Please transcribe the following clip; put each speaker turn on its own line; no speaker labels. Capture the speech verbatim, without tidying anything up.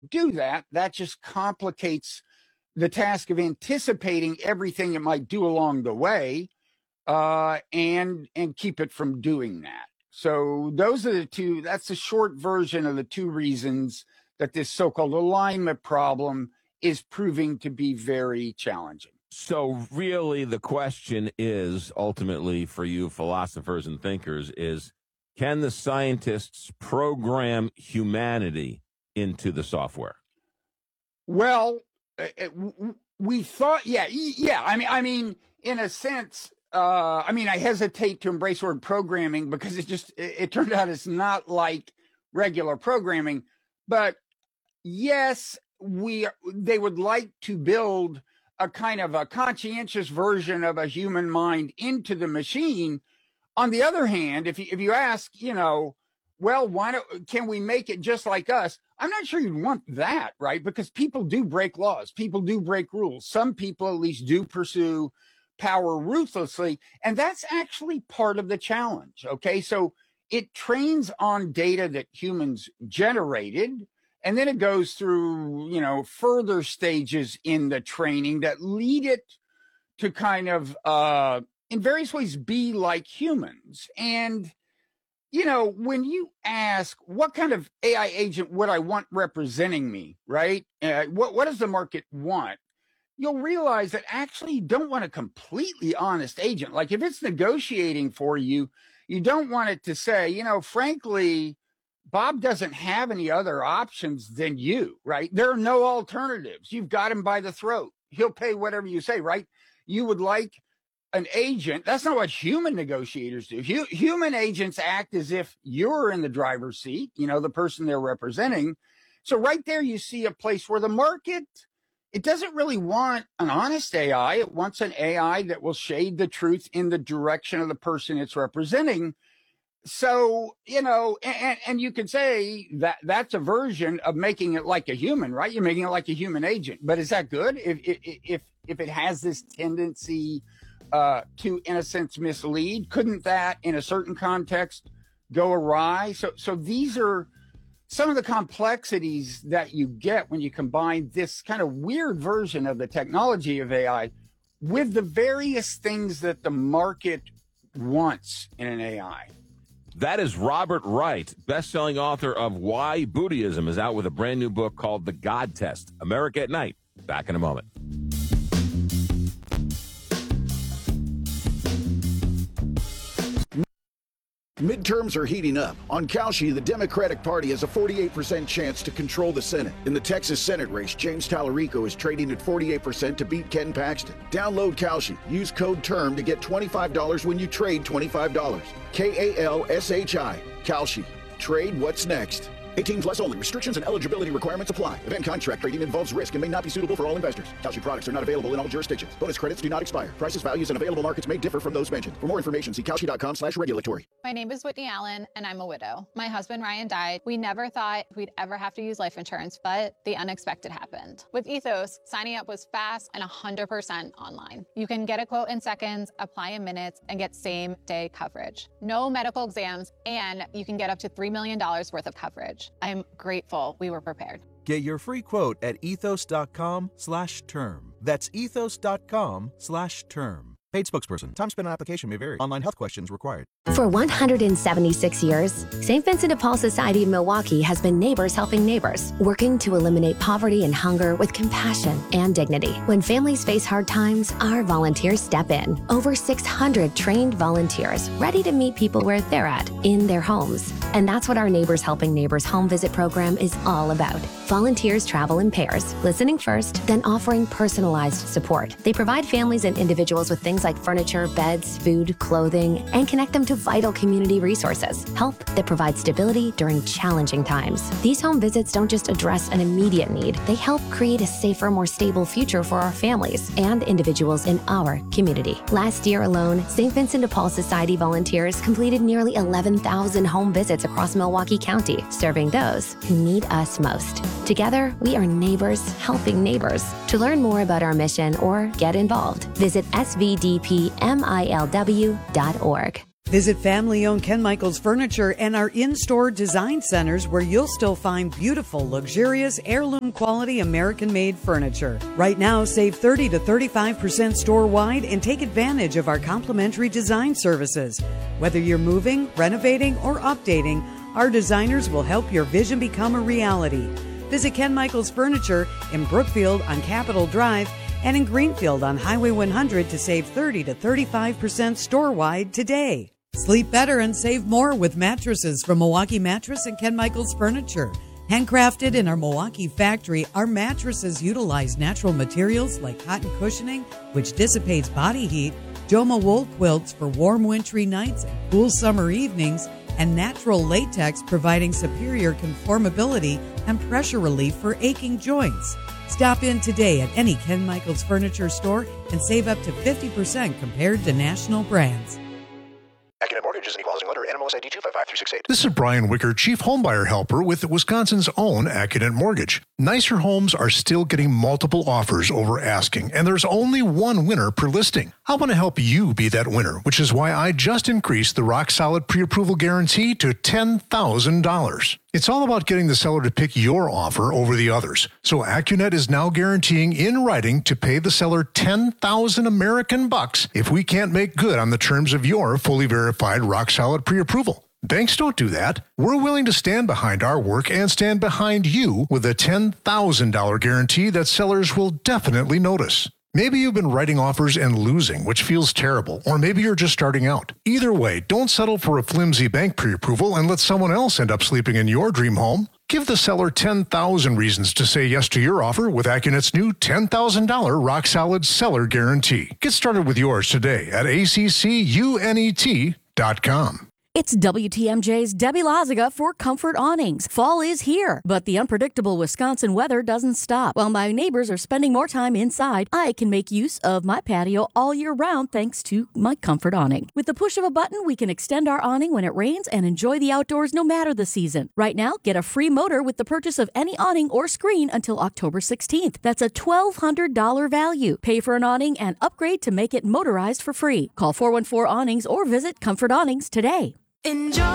do that. That just complicates the task of anticipating everything it might do along the way, uh, and and keep it from doing that. So those are the two. That's the short version of the two reasons that this so-called alignment problem is proving to be very challenging.
So really the question is ultimately for you philosophers and thinkers is, can the scientists program humanity into the software?
Well, we thought, yeah, yeah. I mean, I mean, in a sense, uh, I mean, I hesitate to embrace the word programming because it just, it, it turned out it's not like regular programming. But yes, we, they would like to build a kind of a conscientious version of a human mind into the machine. On the other hand, if you, if you ask, you know, well, why don't, can we make it just like us? I'm not sure you'd want that, right? Because people do break laws. People do break rules. Some people at least do pursue power ruthlessly. And that's actually part of the challenge, okay? So it trains on data that humans generated, and then it goes through, you know, further stages in the training that lead it to kind of, uh, in various ways, be like humans. And, you know, when you ask what kind of A I agent would I want representing me, right? Uh, what, what does the market want? You'll realize that actually you don't want a completely honest agent. Like if it's negotiating for you, you don't want it to say, you know, frankly, Bob doesn't have any other options than you, right? There are no alternatives. You've got him by the throat. He'll pay whatever you say, right? You would like an agent. That's not what human negotiators do. H- human agents act as if you're in the driver's seat, you know, the person they're representing. So right there, you see a place where the market, it doesn't really want an honest A I. It wants an A I that will shade the truth in the direction of the person it's representing. So, you know, and, and you could say that that's a version of making it like a human, right? You're making it like a human agent. But is that good? If if if, if it has this tendency uh, to, in a sense, mislead, couldn't that, in a certain context, go awry? So, so these are some of the complexities that you get when you combine this kind of weird version of the technology of A I with the various things that the market wants in an A I.
That is Robert Wright, best-selling author of Why Buddhism, is out with a brand new book called The God Test, America at Night. Back in a moment.
Midterms are heating up. On Kalshi, the Democratic Party has a forty-eight percent chance to control the Senate. In the Texas Senate race, James Tallarico is trading at forty-eight percent to beat Ken Paxton. Download Kalshi. Use code TERM to get twenty-five dollars when you trade twenty-five dollars. K A L S H I. Kalshi. Trade what's next. eighteen plus only. Restrictions and eligibility requirements apply. Event contract trading involves risk and may not be suitable for all investors. Kalshi products are not available in all jurisdictions. Bonus credits do not expire. Prices, values, and available markets may differ from those mentioned. For more information, see kalshi.com slash regulatory.
My name is Whitney Allen, and I'm a widow. My husband, Ryan, died. We never thought we'd ever have to use life insurance, but the unexpected happened. With Ethos, signing up was fast and one hundred percent online. You can get a quote in seconds, apply in minutes, and get same-day coverage. No medical exams, and you can get up to three million dollars worth of coverage. I'm grateful we were prepared.
Get your free quote at ethos.com slash term. That's ethos.com slash term. Paid spokesperson. Time spent on application may vary. Online health questions required.
For one hundred seventy-six years, Saint Vincent de Paul Society of Milwaukee has been neighbors helping neighbors, working to eliminate poverty and hunger with compassion and dignity. When families face hard times, our volunteers step in. Over six hundred trained volunteers ready to meet people where they're at, in their homes. And that's what our Neighbors Helping Neighbors home visit program is all about. Volunteers travel in pairs, listening first, then offering personalized support. They provide families and individuals with things like furniture, beds, food, clothing, and connect them to vital community resources. Help that provides stability during challenging times. These home visits don't just address an immediate need, they help create a safer, more stable future for our families and individuals in our community. Last year alone, Saint Vincent de Paul Society volunteers completed nearly eleven thousand home visits across Milwaukee County, serving those who need us most. Together, we are neighbors helping neighbors. To learn more about our mission or get involved, visit s v d p milw dot org.
Visit family-owned Ken Michaels Furniture and our in-store design centers where you'll still find beautiful, luxurious, heirloom-quality American-made furniture. Right now, save thirty to thirty-five percent store-wide and take advantage of our complimentary design services. Whether you're moving, renovating, or updating, our designers will help your vision become a reality. Visit Ken Michaels Furniture in Brookfield on Capitol Drive and in Greenfield on Highway one hundred to save thirty to thirty-five percent store-wide today. Sleep better and save more with mattresses from Milwaukee Mattress and Ken Michaels Furniture. Handcrafted in our Milwaukee factory, our mattresses utilize natural materials like cotton cushioning, which dissipates body heat, Joma wool quilts for warm wintry nights and cool summer evenings, and natural latex providing superior conformability and pressure relief for aching joints. Stop in today at any Ken Michaels Furniture store and save up to fifty percent compared to national brands.
Accunet Mortgage is an equal housing lender. N M L S I D two five five three six eight.
This is Brian Wicker, Chief Homebuyer Helper with Wisconsin's own Accunet Mortgage. Nicer homes are still getting multiple offers over asking, and there's only one winner per listing. I want to help you be that winner, which is why I just increased the Rock Solid Pre-Approval Guarantee to ten thousand dollars. It's all about getting the seller to pick your offer over the others. So Accunet is now guaranteeing in writing to pay the seller ten thousand American bucks if we can't make good on the terms of your fully verified Rock Solid Pre-Approval. Banks don't do that. We're willing to stand behind our work and stand behind you with a ten thousand dollars guarantee that sellers will definitely notice. Maybe you've been writing offers and losing, which feels terrible, or maybe you're just starting out. Either way, don't settle for a flimsy bank pre-approval and let someone else end up sleeping in your dream home. Give the seller ten thousand reasons to say yes to your offer with Accunet's new ten thousand dollars Rock Solid Seller Guarantee. Get started with yours today at A C C U N E T dot com.
It's W T M J's Debbie Loziga for Comfort Awnings. Fall is here, but the unpredictable Wisconsin weather doesn't stop. While my neighbors are spending more time inside, I can make use of my patio all year round thanks to my Comfort Awning. With the push of a button, we can extend our awning when it rains and enjoy the outdoors no matter the season. Right now, get a free motor with the purchase of any awning or screen until October sixteenth. That's a twelve hundred dollars value. Pay for an awning and upgrade to make it motorized for free. Call four one four awnings or visit Comfort Awnings today.
Enjoy.